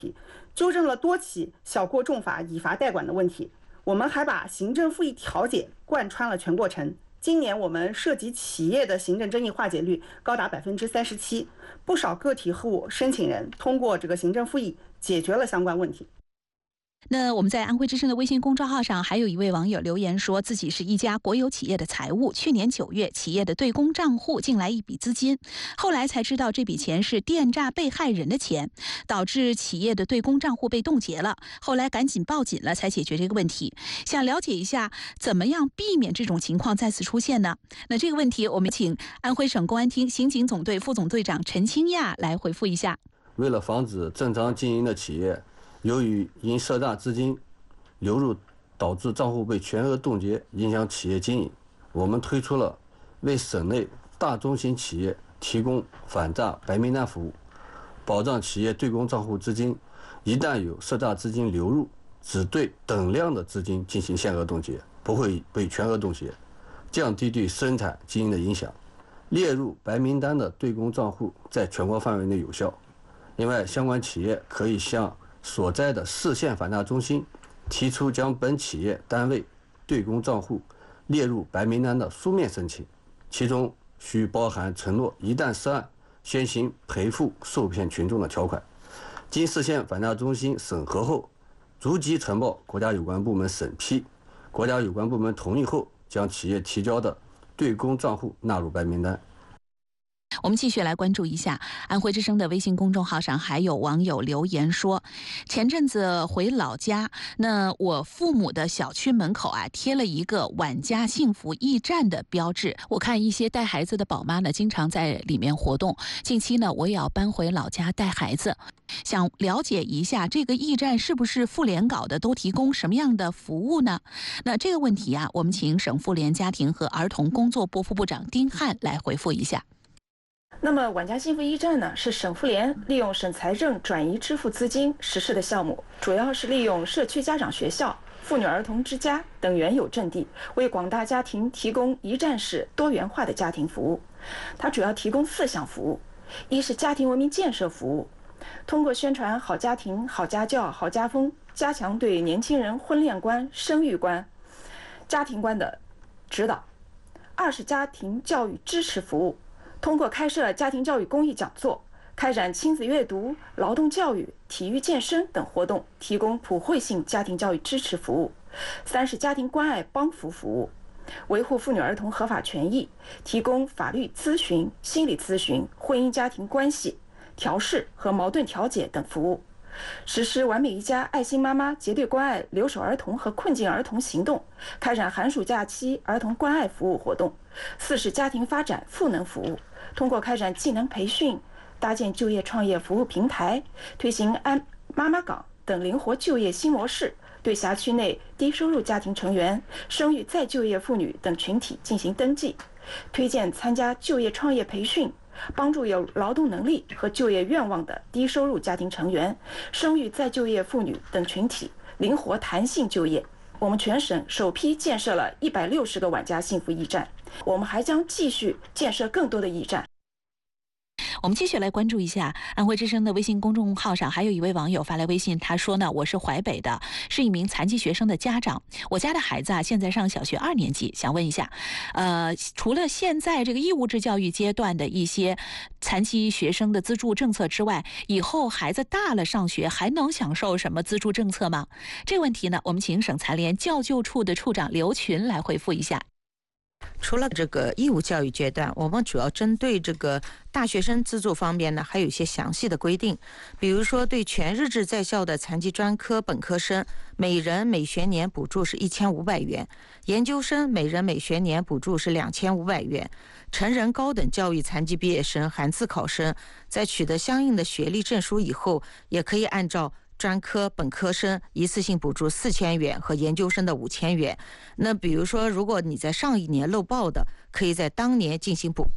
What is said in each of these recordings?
纠正了多起小过重罚、以罚代管的问题。我们还把行政复议调解贯穿了全过程。今年我们涉及企业的行政争议化解率高达37%，不少个体户申请人通过这个行政复议解决了相关问题。 那我们在安徽之声的微信公众号上，还有一位网友留言说，自己是一家国有企业的财务，去年9月，企业的对公账户进来一笔资金，后来才知道这笔钱是电诈被害人的钱，导致企业的对公账户被冻结了，后来赶紧报警了，才解决这个问题。想了解一下，怎么样避免这种情况再次出现呢？那这个问题，我们请安徽省公安厅刑警总队副总队长陈清亚来回复一下。 为了防止正常经营的企业由于因涉诈资金流入导致账户被全额冻结，影响企业经营，我们推出了为省内大中型企业提供反诈白名单服务，保障企业对公账户资金一旦有涉诈资金流入，只对等量的资金进行限额冻结，不会被全额冻结，降低对生产经营的影响。列入白名单的对公账户在全国范围内有效。另外，相关企业可以向所在的市县反诈中心提出将本企业单位对公账户列入白名单的书面申请，其中需包含承诺一旦涉案先行赔付受骗群众的条款。经市县反诈中心审核后，逐级呈报国家有关部门审批，国家有关部门同意后，将企业提交的对公账户纳入白名单。 我们继续来关注一下安徽之声的微信公众号上，还有网友留言说，前阵子回老家，那我父母的小区门口贴了一个晚家幸福驿站的标志，我看一些带孩子的宝妈呢经常在里面活动，近期呢我也要搬回老家带孩子，想了解一下这个驿站是不是妇联搞的，都提供什么样的服务呢？那这个问题我们请省妇联家庭和儿童工作部副部长丁汉来回复一下。 那么晚家幸福驿站呢，是省妇联利用省财政转移支付资金实施的项目，主要是利用社区家长学校、妇女儿童之家等原有阵地，为广大家庭提供一站式多元化的家庭服务。它主要提供4项服务：一是家庭文明建设服务，通过宣传好家庭、好家教、好家风，加强对年轻人婚恋观、生育观、家庭观的指导；二是家庭教育支持服务，通过开设家庭教育公益讲座，开展亲子阅读、劳动教育、体育健身等活动，提供普惠性家庭教育支持服务；三是家庭关爱帮扶服务，维护妇女儿童合法权益，提供法律咨询、心理咨询、婚姻家庭关系调试和矛盾调解等服务。实施完美一家、爱心妈妈、结对关爱留守儿童和困境儿童行动，开展寒暑假期儿童关爱服务活动。四是家庭发展赋能服务，通过开展技能培训，搭建就业创业服务平台，推行安妈妈岗等灵活就业新模式，对辖区内低收入家庭成员、生育再就业妇女等群体进行登记，推荐参加就业创业培训，帮助有劳动能力和就业愿望的低收入家庭成员、生育再就业妇女等群体灵活弹性就业。我们全省首批建设了160个晚家幸福驿站，我们还将继续建设更多的驿站。 我们继续来关注一下安徽之声的微信公众号上，还有一位网友发来微信，他说呢，我是淮北的，是一名残疾学生的家长，我家的孩子现在上小学2年级，想问一下，除了现在这个义务制教育阶段的一些残疾学生的资助政策之外，以后孩子大了上学还能享受什么资助政策吗？这个问题呢，我们请省残联教救处的处长刘群来回复一下。 除了这个义务教育阶段，我们主要针对这个大学生资助方面呢，还有一些详细的规定。比如说，对全日制在校的残疾专科本科生，每人每学年补助是1500元；研究生每人每学年补助是2500元；成人高等教育残疾毕业生、函次考生，在取得相应的学历证书以后，也可以按照专科本科生一次性补助4000元和研究生的5000元。那比如说，如果你在上一年漏报的，可以在当年进行补报，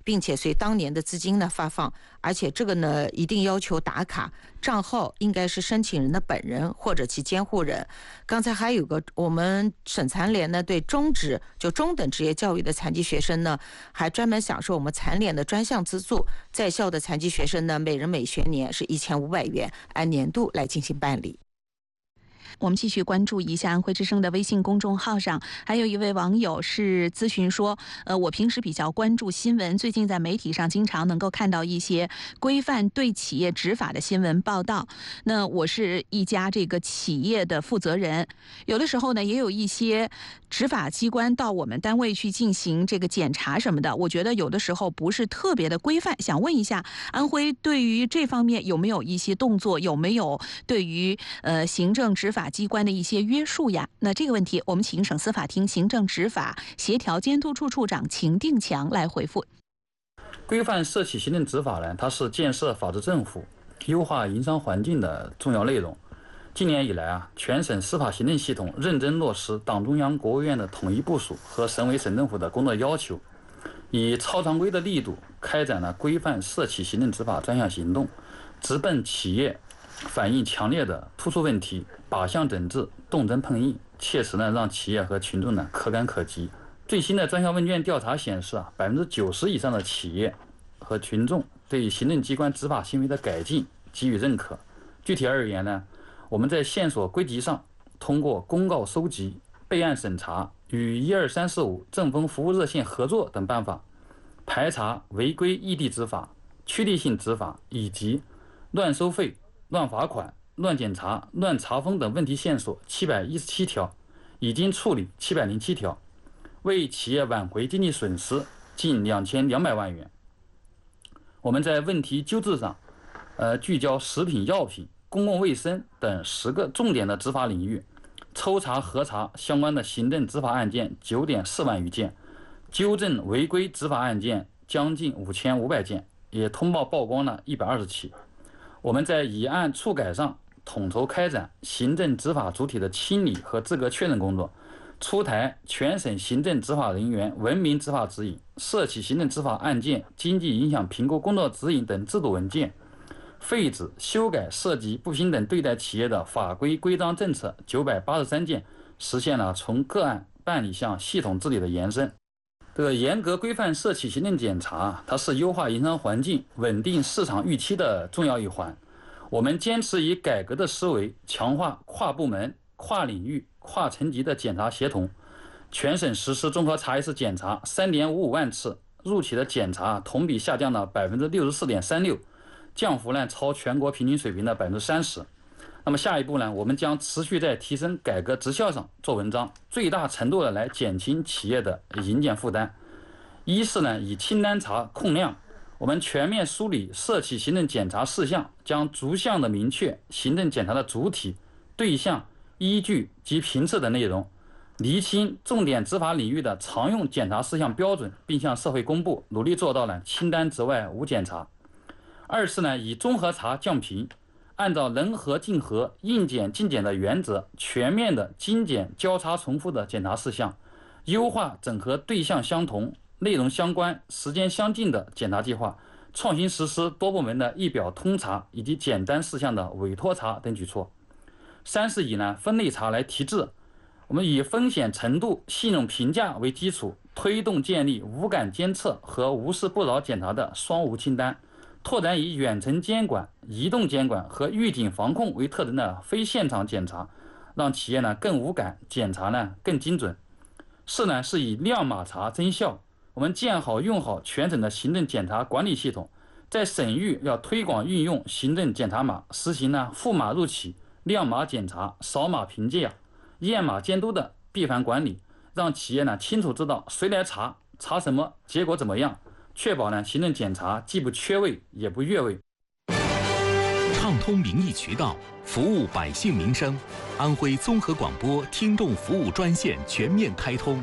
并且随当年的资金呢发放，而且这个呢一定要求打卡，账号应该是申请人的本人或者其监护人。刚才还有个我们省残联呢对中等职业教育的残疾学生呢，还专门享受我们残联的专项资助，在校的残疾学生呢每人每学年是1500元，按年度来进行办理。 我们继续关注一下安徽之声的微信公众号上，还有一位网友是咨询说，我平时比较关注新闻，最近在媒体上经常能够看到一些规范对企业执法的新闻报道。那我是一家这个企业的负责人，有的时候呢，也有一些执法机关到我们单位去进行这个检查什么的，我觉得有的时候不是特别的规范。想问一下，安徽对于这方面有没有一些动作，有没有对于行政执法机关的一些约束呀？那这个问题我们请省司法厅行政执法协调监督处处长秦定强来回复。 规范社企行政执法呢，它是建设法治政府、优化营商环境的重要内容。今年以来啊，全省司法行政系统认真落实党中央、国务院的统一部署和省委省政府的工作要求，以超常规的力度开展了规范社企行政执法专项行动，直奔企业反映强烈的突出问题，靶向整治，动真碰硬，切实呢让企业和群众呢可感可及。最新的专项问卷调查显示啊，90%以上的企业和群众对行政机关执法行为的改进给予认可。具体而言呢，我们在线索归集上，通过公告收集、备案审查、与12345政风服务热线合作等办法，排查违规异地执法、趋地性执法以及乱收费、乱罚款、乱检查、乱查封等问题线索717条，已经处理707条，为企业挽回经济损失近2200万元。我们在问题纠治上，聚焦食品药品、公共卫生等10个重点的执法领域，抽查核查相关的行政执法案件9.4万余件，纠正违规执法案件将近5500件，也通报曝光了120起。我们在以案处改上统筹开展行政执法主体的清理和资格确认工作，出台全省行政执法人员文明执法指引、社企行政执法案件经济影响评估工作指引等制度文件，废止、修改涉及不平等对待企业的法规规章政策983件，实现了从个案办理向系统治理的延伸。这个严格规范社企行政检查，它是优化营商环境、稳定市场预期的重要一环。我们坚持以改革的思维，强化跨部门、跨领域、跨层级的检查协同，全省实施综合查一次检查3.55万次，入企的检查同比下降了64.36%，降幅呢超全国平均水平的30%。那么下一步呢，我们将持续在提升改革执效上做文章，最大程度的来减轻企业的营检负担。一是呢，以清单查控量，我们全面梳理社企行政检查事项，将逐项的明确行政检查的主体、对象、依据及频次的内容，厘清重点执法领域的常用检查事项标准，并向社会公布，努力做到了清单之外无检查。二是呢，以综合查降频，按照人核竞合、应检尽检的原则，全面的精简交叉重复的检查事项，优化整合对象相同、内容相关、时间相近的检查计划，创新实施多部门的一表通查以及简单事项的委托查等举措。三是以分类查来提质，我们以风险程度、信用评价为基础，推动建立无感监测和无事不扰检查的双无清单，拓展以远程监管、移动监管和预警防控为特征的非现场检查，让企业更无感，检查更精准。四是以亮码查增效，我们建好用好全省的行政检查管理系统，在省域要推广运用行政检查码，实行赋码入企、亮码检查、扫码评价、验码监督的闭环管理，让企业清楚知道谁来查，查什么，结果怎么样，确保行政检查既不缺位也不越位。 畅通民意渠道，服务百姓民生。安徽综合广播听众服务专线全面开通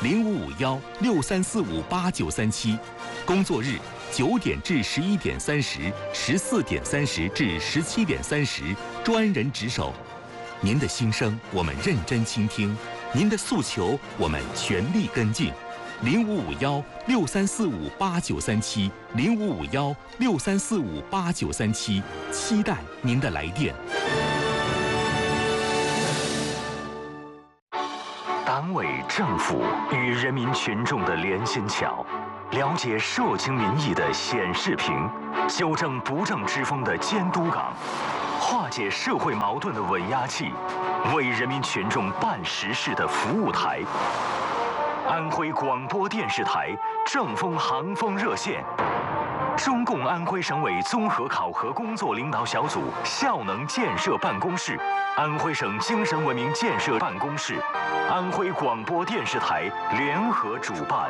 ，055163458937，工作日9点至11点30、14点30至17点30，专人值守。您的心声我们认真倾听，您的诉求我们全力跟进。 055163458937，055163458937，期待您的来电。党委政府与人民群众的连心桥，了解社情民意的显示屏，纠正不正之风的监督岗，化解社会矛盾的稳压器，为人民群众办实事的服务台。安徽广播电视台正风航风热线，中共安徽省委综合考核工作领导小组效能建设办公室，安徽省精神文明建设办公室，安徽广播电视台联合主办。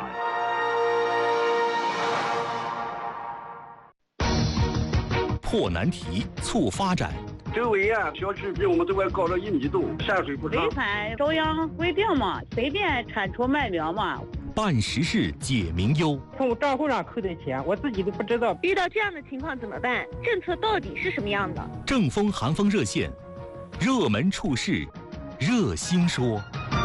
破难题，促发展。 周围小区比我们这块高了1米多，下水不畅。 违反中央规定嘛，随便铲除麦苗嘛。 办实事解民忧。 从账户上扣的钱，我自己都不知道。 遇到这样的情况怎么办？政策到底是什么样的？ 正风航风热线，热门处事，热心说。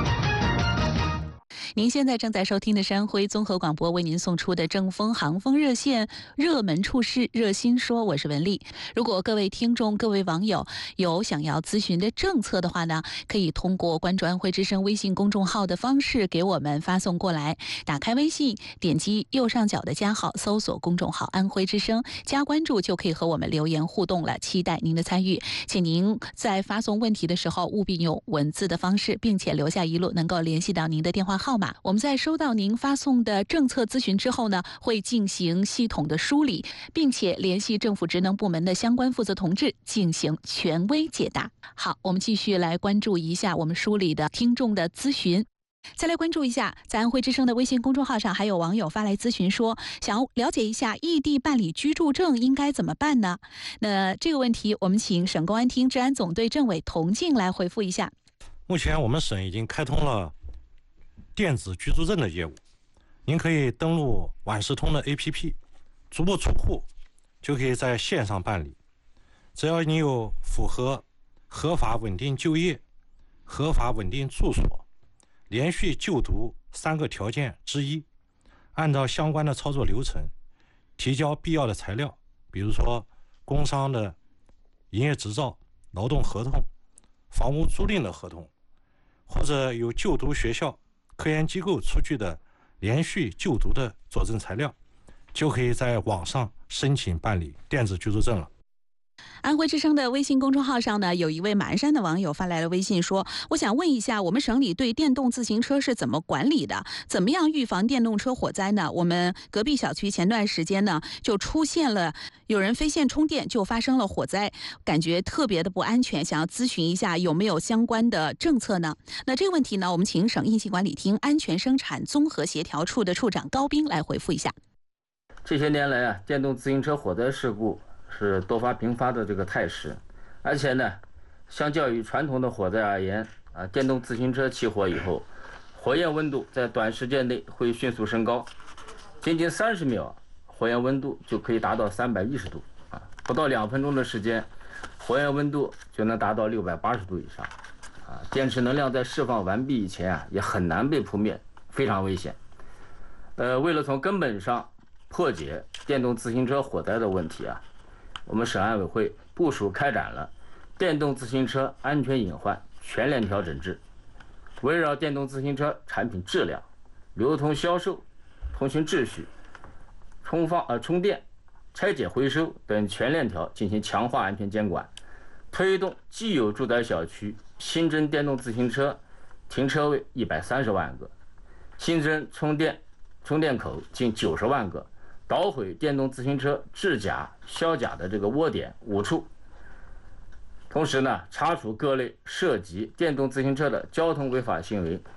您现在正在收听的是安徽综合广播为您送出的正风航风热线热门处事热心说，我是文丽。如果各位听众、各位网友有想要咨询的政策的话呢，可以通过关注安徽之声微信公众号的方式给我们发送过来。打开微信，点击右上角的加号，搜索公众号安徽之声，加关注就可以和我们留言互动了，期待您的参与。请您在发送问题的时候务必用文字的方式，并且留下一路能够联系到您的电话号码。我们在收到您发送的政策咨询之后呢，会进行系统的梳理，并且联系政府职能部门的相关负责同志进行权威解答。好，我们继续来关注一下我们梳理的听众的咨询。再来关注一下，在安徽之声的微信公众号上，还有网友发来咨询说，想要了解一下异地办理居住证应该怎么办呢？那这个问题，我们请省公安厅治安总队政委童静来回复一下。 目前我们省已经开通了电子居住证的业务，您可以登录万事通的 APP， 逐步出户就可以在线上办理。只要你有符合合法稳定就业、合法稳定住所、连续就读3个条件之一，按照相关的操作流程提交必要的材料，比如说工商的营业执照、劳动合同、房屋租赁的合同，或者有就读学校、科研机构出具的连续就读的佐证材料，就可以在网上申请办理电子居住证了。 安徽之声的微信公众号上呢，有一位马鞍山的网友发来了微信说，我想问一下，我们省里对电动自行车是怎么管理的？怎么样预防电动车火灾呢？我们隔壁小区前段时间呢，就出现了有人非线充电就发生了火灾，感觉特别的不安全，想要咨询一下有没有相关的政策呢？那这个问题呢，我们请省应急管理厅安全生产综合协调处的处长高斌来回复一下。 这些年来啊，电动自行车火灾事故是多发频发的这个态势，而且呢，相较于传统的火灾而言啊，电动自行车起火以后，火焰温度在短时间内会迅速升高，仅仅30秒，火焰温度就可以达到310度啊，不到2分钟的时间，火焰温度就能达到680度以上啊。电池能量在释放完毕以前啊，也很难被扑灭，非常危险。为了从根本上破解电动自行车火灾的问题啊，我们省安委会部署开展了电动自行车安全隐患全链条整治，围绕电动自行车产品质量、流通销售、通行秩序、充电、拆解回收等全链条进行强化安全监管，推动既有住宅小区新增电动自行车停车位130万个，新增充电口近90万个，捣毁电动自行车制假、销假的这个窝点5处。同时呢，查处各类涉及电动自行车的交通违法行为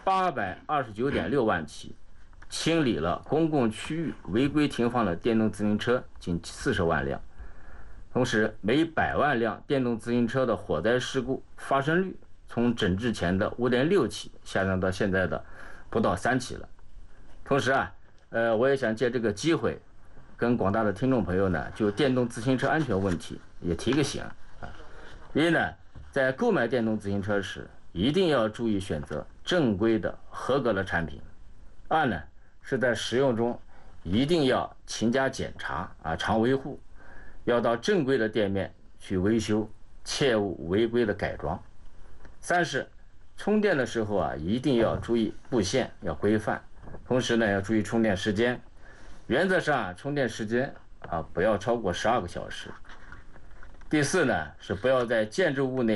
829.6万起，清理了公共区域违规停放的电动自行车近40万辆。同时，每100万辆电动自行车的火灾事故发生率从整治前的5.6起下降到现在的不到3起了。同时啊，我也想借这个机会，跟广大的听众朋友呢，就电动自行车安全问题也提个醒啊。一呢，在购买电动自行车时，一定要注意选择正规的、合格的产品。二呢， 是在使用中一定要勤加检查常维护，要到正规的店面去维修，切勿违规的改装。3是充电的时候一定要注意布线要规范，同时呢要注意充电时间，原则上充电时间不要超过12个小时。第4呢是不要在建筑物内